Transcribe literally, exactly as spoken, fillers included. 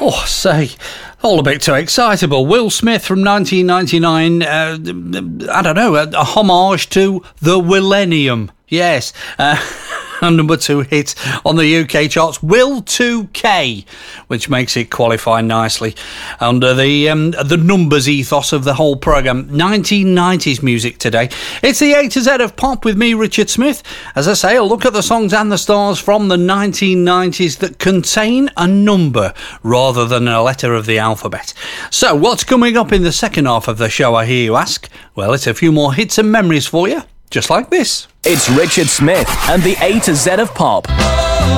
Oh, say, all a bit too excitable. Will Smith from nineteen ninety-nine, uh, I don't know, a, a homage to the Millennium. Yes, uh, a number two hit on the U K charts, Will two K, which makes it qualify nicely under the um, the numbers ethos of the whole programme. nineteen nineties music today. It's the A to Z of pop with me, Richard Smith. As I say, a look at the songs and the stars from the nineteen nineties that contain a number rather than a letter of the alphabet. So, what's coming up in the second half of the show, I hear you ask? Well, it's a few more hits and memories for you, just like this. It's Richard Smith and the A to Z of pop.